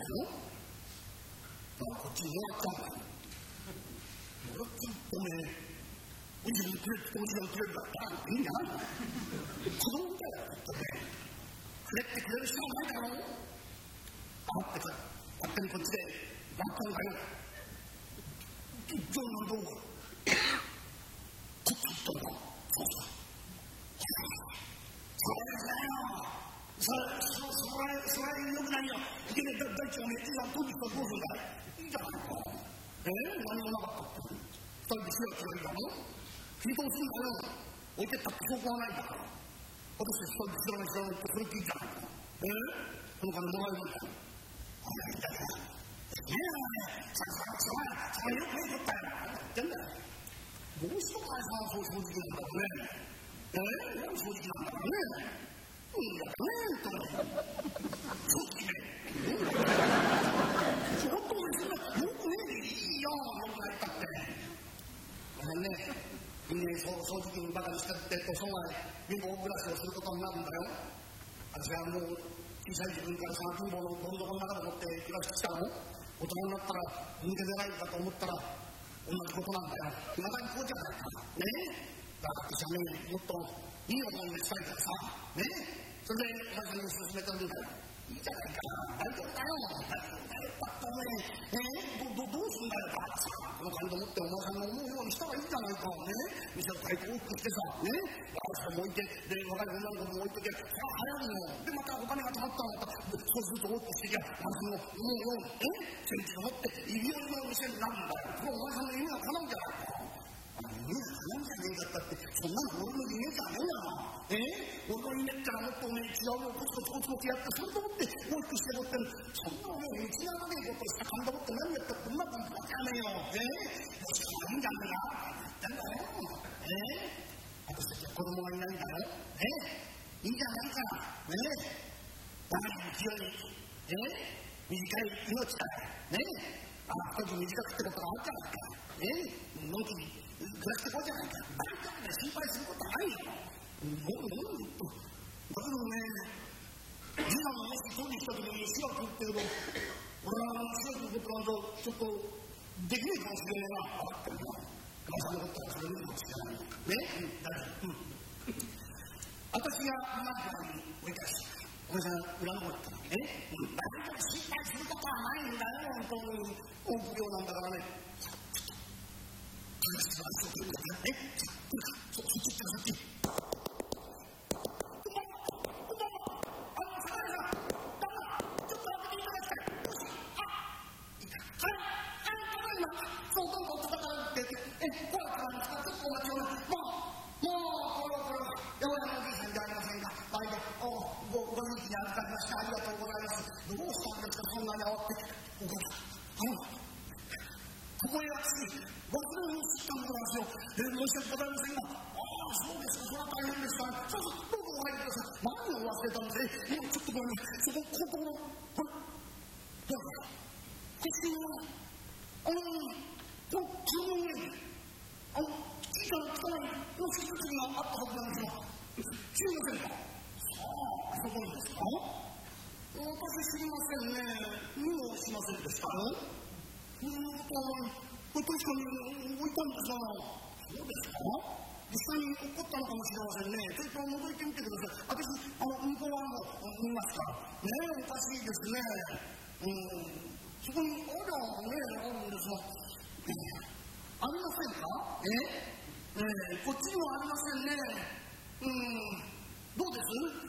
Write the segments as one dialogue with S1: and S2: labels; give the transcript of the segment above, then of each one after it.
S1: の？こっちにもらったんだよ。もらったってね、おじさんくれっておじさんくれるだったらいいんじゃないの？子供だよってね、くれってくれる人はないだろう？あってか、勝手にこっちでやったんだよ。じゃあどう？こっち行ったの？そうそう。それよくないよ。いけねえ、大地がね、いざ取りしたらどうするんだい？いいじゃないか。何もなかったって。二人で火がつられたの？火通すんだよ。置いてったって証拠はないんだから。私二人で知らないってそれ聞いたのか。この金もらえるんだよ。いいんだよ。それよくねえことだよ。言ってんだよ。どうしてお前さんはそう正直なんだろうね。何正直なんだろうね。いいんだよね。正直ね。ちょっとですね、よくねえでいいよ。よくないったって。ごめんね。人間正直にバカにしてってと、その前、貧乏暮らしをすることになるんだよ。私はもう、小さい自分からその貧乏のどん底の中でもって暮らしてきたの。大人になったら抜け出ないかと思ったら同じことなんだよ。いまだにこうじゃないか。ね。だから私はね、もっといい男にしたいからさ。ね。それでお前さんに勧めたんだよ。いいじゃないか。大丈夫だよ。大丈夫だよ。だったね。どうすんだよ。だからさ、この金でもってお前さんの思うようにしたらいいじゃないか。ね。店を大変大きくしてさ。ね。私も置いて、で、若い女の子も置いとけ。さあ、流行るの。で、またお金が貯まったらまた、そうすると大きくしてきゃ、お前さんの思うように、戦地が持って、いよいよ店になるんだよ。これお前さんの夢が叶うんじゃないか。夢が叶うんじゃねえかったって、そんなの俺の夢じゃねえな。俺の夢ってのはもっとね、違うのをコツコツやって、それと思って大きくしてもってる。そんなのね、道長ねえことした勘だもって何やったってうまくいくわけやねえよ。もしかしたらいいんじゃねえや。言ってんだよ。私たちは子供がいないんだよ。いいんじゃないか。長い勢いに、短い命だよ。少し短くってことがあるじゃないか。のんきに暮らしてこうじゃないか。大丈夫ね、心配することはないよ。だけどね、次男がもし取りに来た時に死が来るっていうと、俺は死が来ることなんとちょっとできないかもしれないな。っても母さんのことはそれでいいかもしれない。大丈夫。私が今のに追い返す。お前さん裏の方に行ったの。大丈夫、心配することはないんだよ。本当に大病なんだからね。話はそういうことだね。そっち行ったらそっち。ありがとうございます。どうしたんですか、そんなに慌てて。ここへ私、忘れ物を知ったんでございますよ。申し訳ございませんが、そうですか、それは大変ですから、どうぞお入りください。何を忘れたんですね。ちょっとごめんなさい。ここ、これ、腰の、この上に、小さな汚い公式物があったはずなんですが、知りませんか？そこにですか？私知りませんね。見もしませんでしたね。これ確かに置いたんですが、そうですか？実際に起こったのかもしれませんね。ちょっと覗いてみてください。私、向こう側も見ますから。おかしいですね。そこに、あるんですが、ありませんか？こっちにはありませんね。どうです？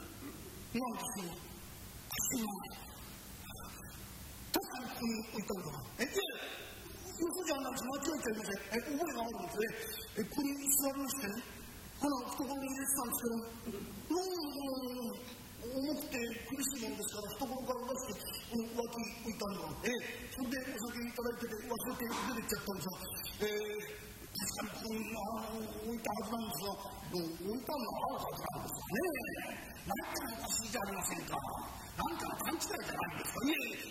S1: なんですよ。確かにここに置いたことが。嘘じゃないし、間違えちゃいません。覚えがあるんですね。ここに座りましてね、懐に入れてたんですけど、重くて苦しいもんですから、懐から出して、脇置いたんだ。それでお酒いただいてて、忘れて出てっちゃったんですが、確かにここに置いたはずなんですが、置いたのはあるはずなんですよね。なんかおかしいじゃありませんか。なんか勘違いじゃないんですか。